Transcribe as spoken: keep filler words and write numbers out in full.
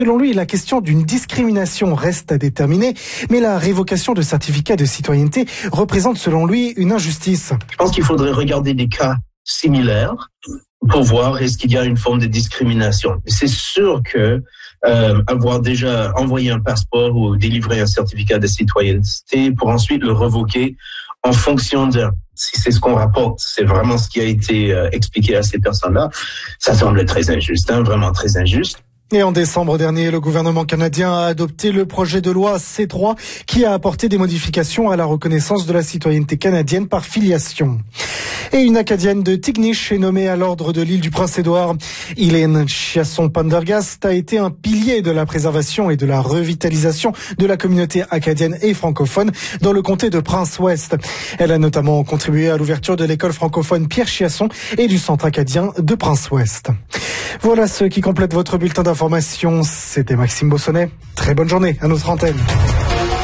Selon lui, la question d'une discrimination reste à déterminer, mais la révocation de certificats de citoyenneté représente selon lui une injustice. Je pense qu'il faudrait regarder des cas similaires pour voir est-ce qu'il y a une forme de discrimination. C'est sûr que euh, avoir déjà envoyé un passeport ou délivré un certificat de citoyenneté pour ensuite le revoquer en fonction de si c'est ce qu'on rapporte, c'est vraiment ce qui a été euh, expliqué à ces personnes-là, ça semble très injuste, hein, vraiment très injuste. Et en décembre dernier, le gouvernement canadien a adopté le projet de loi C trois qui a apporté des modifications à la reconnaissance de la citoyenneté canadienne par filiation. Et une Acadienne de Tignish est nommée à l'ordre de l'île du Prince-Édouard. Hélène Chiasson-Pendergast a été un pilier de la préservation et de la revitalisation de la communauté acadienne et francophone dans le comté de Prince-Ouest. Elle a notamment contribué à l'ouverture de l'école francophone Pierre Chiasson et du centre acadien de Prince-Ouest. Voilà ce qui complète votre bulletin d'information. C'était Maxime Bossonnet. Très bonne journée à notre antenne.